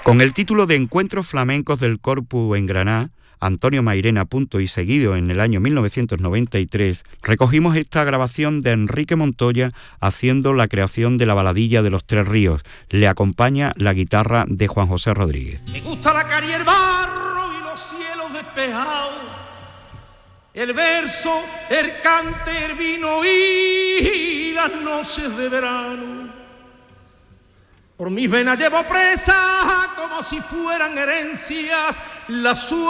Con el título de Encuentros Flamencos del Corpus en Granada, Antonio Mairena, punto y seguido en el año 1993, recogimos esta grabación de Enrique Montoya haciendo la creación de la baladilla de los Tres Ríos. Le acompaña la guitarra de Juan José Rodríguez. Me gusta la calle, el barro y los cielos despejados, el verso, el cante, el vino y las noches de verano. Por mis venas llevo presa como si fueran herencias la